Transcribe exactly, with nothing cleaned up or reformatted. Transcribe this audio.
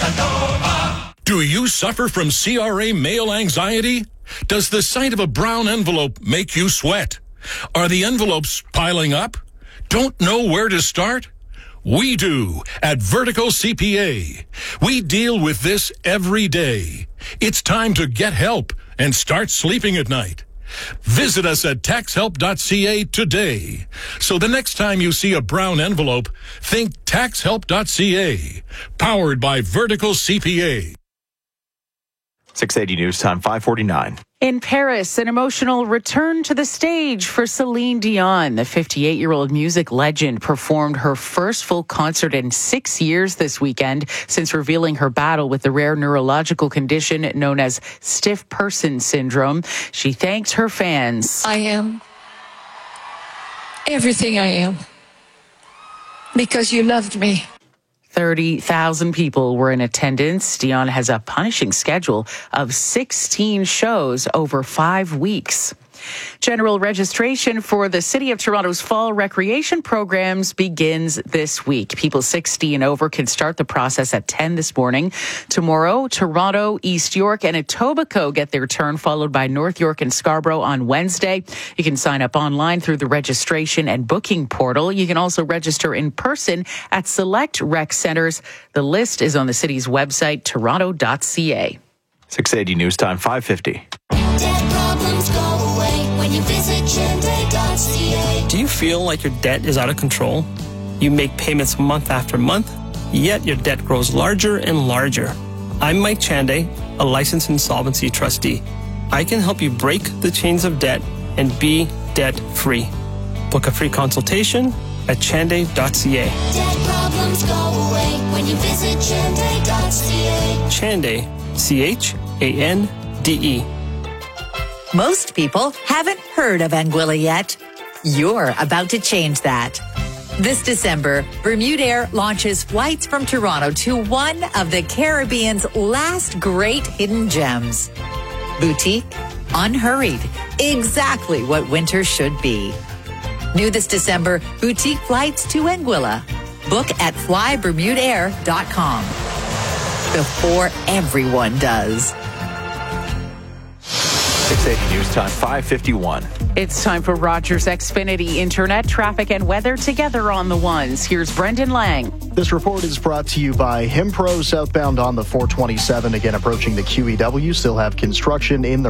Casanova. Do you suffer from C R A mail anxiety? Does the sight of a brown envelope make you sweat? Are the envelopes piling up? Don't know where to start? We do at Vertical C P A. We deal with this every day. It's time to get help and start sleeping at night. Visit us at tax help dot c a today. So the next time you see a brown envelope, think tax help dot c a. Powered by Vertical C P A. six eighty News Time, five forty-nine. In Paris, an emotional return to the stage for Celine Dion. The fifty-eight-year-old music legend performed her first full concert in six years this weekend since revealing her battle with the rare neurological condition known as stiff person syndrome. She thanked her fans. I am everything I am because you loved me. thirty thousand people were in attendance. Dion has a punishing schedule of sixteen shows over five weeks. General registration for the City of Toronto's fall recreation programs begins this week. People sixty and over can start the process at ten this morning. Tomorrow, Toronto, East York, and Etobicoke get their turn, followed by North York and Scarborough on Wednesday. You can sign up online through the registration and booking portal. You can also register in person at select rec centres. The list is on the city's website, toronto dot c a. six eighty News Time, five fifty. Debt problems go away when you visit chende dot c a. Do you feel like your debt is out of control? You make payments month after month, yet your debt grows larger and larger. I'm Mike Chande, a licensed insolvency trustee. I can help you break the chains of debt and be debt-free. Book a free consultation at chande dot c a. Debt problems go away when you visit chende dot c a. Chande, C H A N D E. Most people haven't heard of Anguilla yet. You're about to change that. This December, Bermudair launches flights from Toronto to one of the Caribbean's last great hidden gems. Boutique, unhurried, exactly what winter should be. New this December, boutique flights to Anguilla. Book at fly bermudair dot com. Before everyone does. six eighty News Time, five fifty-one. It's time for Rogers Xfinity Internet, traffic, and weather together on the ones. Here's Brendan Lang. This report is brought to you by Himpro, southbound on the four twenty-seven. Again, approaching the Q E W. Still have construction in the